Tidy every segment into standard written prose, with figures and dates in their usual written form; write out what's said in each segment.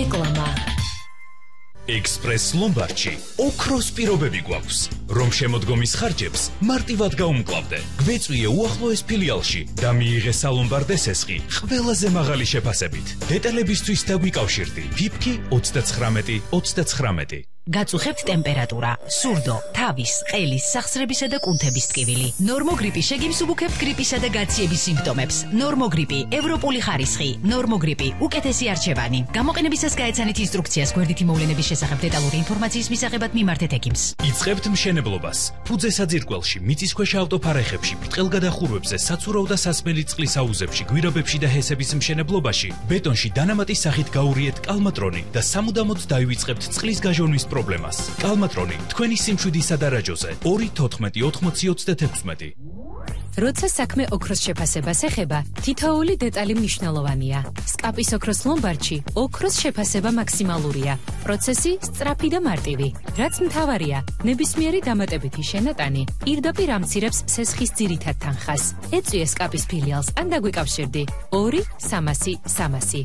რეკლამა. Express Lombardში ოქროს პირობები გვაქვს, რომ შემოდგომის ხარჯებს მარტივად გაუმკლავდე. გვეწვიე უახლოეს ფილიალში და მიიღე სალომბარდ ესესხი ყველაზე მაღალი შეფასებით. დეტალებისთვის დაგვიკავშირდი. ფიფკი 39-39. გაწუხებთ ტემპერატურა, სურდო, თავის, ყელის, სახსრებისა და კუნთების ტკივილი. ნორმოგრიპი შეგიმსუბუქებთ გრიპისა და გაციების სიმპტომებს. ნორმოგრიპი, ევროპული ხარისხი, ნორმოგრიპი, უკეთესი არჩევანი. გამოყენებისას გაეცანით ინსტრუქციას გვერდითი მოვლენების შესახებ დეტალური ინფორმაციის მისაღებად მიმართეთ ექიმს. იწყებთ მშენებლობას. ფუძე საძირკველში, მიწისქვეშა ავტოფარეხებში, ბრტყელგადახურვებზე, საცურავ და სასმელი წყლის აუზებში, გვირაბებში და ჰესების მშენებლობაში, ბეტონში დანამატის სახით გაურიეთ კალმატრონი და სამუდამოდ დაივიწყებთ წყლის გაჟონვის პრობლემას. კალმატრონი თქვენი სიმშვიდის სადარაჯოზე 2-14-80-36. როცა საქმე ოქროს შეფასებას ეხება, თითოეული დეტალი მნიშვნელოვანია. სკაპის ოქროს ლომბარდში ოქროს შეფასება მაქსიმალურია. პროცესი სწრაფი და მარტივი. რაც მთავარია, ნებისმიერი დამატებითი შენატანი პირდაპირ ამცირებს სესხის ძირითად თანხას. ეწვიე სკაპის ფილიალს ან დაგვიკავშირდი 2-300-300.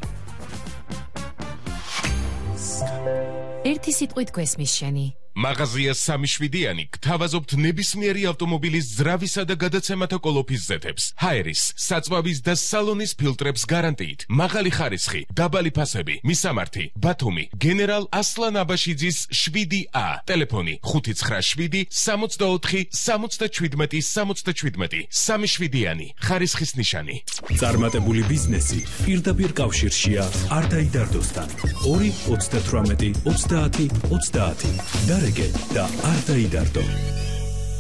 ერთი სიტყვით გვესმის შენი. მაღაზია 3-7-იანი გთავაზობთ ნებისმიერი ავტომობილის ძრავისა და გადაცემათა კოლოფის ზეთებს, ჰაერის, საწვავის და სალონის ფილტრებს გარანტიით, მაღალი ხარისხი, დაბალი ფასები, მისამართი, ბათუმი, გენერალ ასლან აბაშიძის 7A, ტელეფონი 597-64-77-77, 3-7-იანი, ხარისხის ნიშანი. წარმატებული ბიზნესი პირდაპირ კავშირშია არ დაიდარდოსთან. 2-38-30-30 და არ დაიდარდო.